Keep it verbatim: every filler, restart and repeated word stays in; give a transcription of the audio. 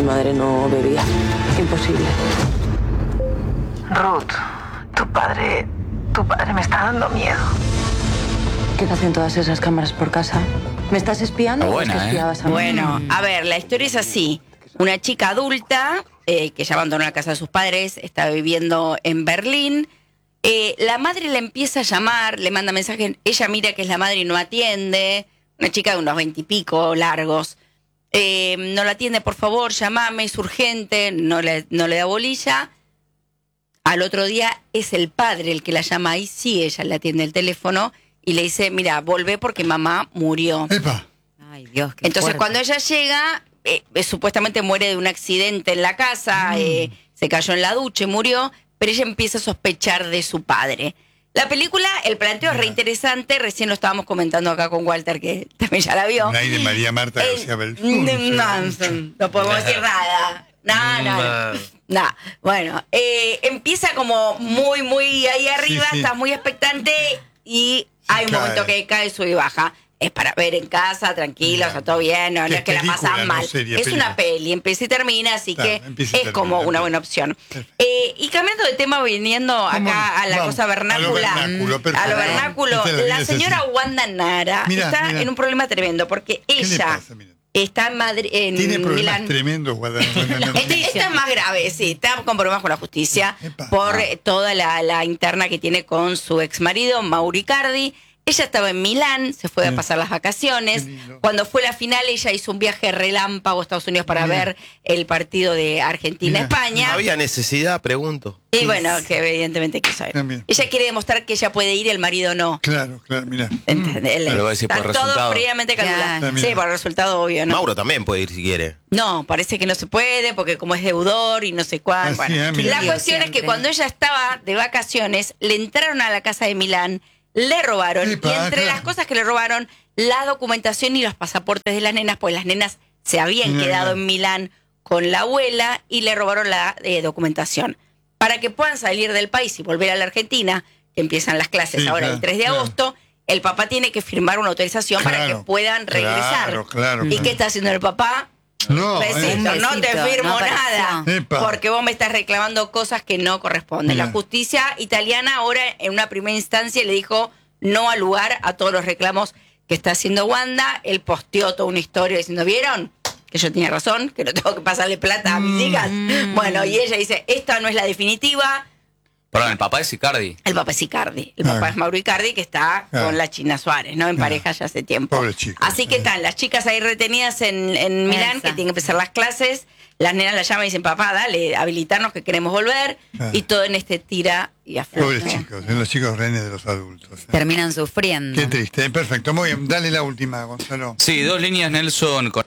madre no bebía. Imposible. Ruth, tu padre... Tu padre me está dando miedo. ¿Qué hacen todas esas cámaras por casa? ¿Me estás espiando Está o es buena, que espiabas a mí? Bueno, a ver, la historia es así. Una chica adulta eh, que ya abandonó la casa de sus padres, está viviendo en Berlín. Eh, la madre le empieza a llamar, le manda mensajes. Ella mira que es la madre y no atiende. Una chica de unos veintipico largos. Eh, no la atiende, por favor, llamame, es urgente. No le, no le da bolilla. Al otro día es el padre el que la llama y sí, ella le atiende el teléfono y le dice, mira, volvé porque mamá murió. Epa. Ay, Dios, qué Entonces, fuerte. cuando ella llega, eh, eh, supuestamente muere de un accidente en la casa, mm. eh, se cayó en la ducha y murió, pero ella empieza a sospechar de su padre. La película, el planteo es re interesante, recién lo estábamos comentando acá con Walter, que también ya la vio. Nadie de María Marta Eh, García Beltrán. no, no, no podemos decir nada. No, no, no. No. Bueno, eh, empieza como muy, muy ahí arriba, Sí, sí. está muy expectante y hay un cae. momento que cae, sube y baja. Es para ver en casa, tranquilo, Ya. o sea, todo bien, no, no ¿Qué es que la película, pasan no mal. serie, es película? una peli, empieza y termina, así Claro, que empieza y es termina, como una perfecto. buena opción. Perfecto. Eh, y cambiando de tema, viniendo ¿Cómo? acá a la Vamos, cosa a lo vernácula. vernáculo, A perfecto. lo vernáculo, Esta es la vida la es señora así. Wanda Nara Mirá, está mirá. en un problema tremendo porque ¿Qué le ella pasa? Mirá. está en Madrid, en Tiene problemas Milán. tremendos, Guadalupe. Este, esta es más grave, sí, está con problemas con la justicia Epa. por Ah. eh, toda la, la interna que tiene con su ex marido, Mauro Icardi. Ella estaba en Milán, se fue a Sí. pasar las vacaciones. Qué lindo. Cuando fue la final, ella hizo un viaje relámpago a Estados Unidos para Mirá. ver el partido de Argentina-España. ¿No había necesidad? Pregunto. Y bueno, que evidentemente quiso ir. También. Ella quiere demostrar que ella puede ir y el marido no. Claro, claro, mira. ¿Entendés? Pero va a decir Está por todo resultado. previamente calculado. Claro. Sí, por el resultado obvio, ¿no? Mauro también puede ir si quiere. No, parece que no se puede porque como es deudor y no sé cuánto. Así, Bueno, ah, mira. la cuestión es que cuando ella estaba de vacaciones, le entraron a la casa de Milán, le robaron Epa, y entre claro. las cosas que le robaron, la documentación y los pasaportes de las nenas, pues las nenas se habían Mira, quedado mira. en Milán con la abuela y le robaron la eh, documentación. Para que puedan salir del país y volver a la Argentina, que empiezan las clases Sí, ahora claro, el tres de claro. agosto, el papá tiene que firmar una autorización para Claro, que puedan regresar. claro, claro, ¿Y claro. qué está haciendo el papá? No, Besito, eh. Un no te besito, firmo no nada, apareció. Epa. porque vos me estás reclamando cosas que no corresponden. Mira. La justicia italiana ahora en una primera instancia le dijo no al lugar a todos los reclamos que está haciendo Wanda. Él posteó toda una historia diciendo, ¿vieron? Que yo tenía razón, que no tengo que pasarle plata a mis hijas. Bueno, y ella dice, esta no es la definitiva. Perdón, el papá es Icardi. El papá es Icardi, el Claro. papá es Mauro Icardi, que está Claro. con la China Suárez, ¿no? En Claro. pareja ya hace tiempo. Pobre chico. Así que están las chicas ahí retenidas en, en Milán, Esa. que tienen que empezar las clases. Las nenas la llaman y dicen, papá, dale, habilitarnos que queremos volver. Claro. Y todo en este tira y afloja. Pobres chicos, son los chicos rehenes de los adultos. eh. Terminan sufriendo. Qué triste. Perfecto, muy bien. Dale la última, Gonzalo. Sí, dos líneas, Nelson. Con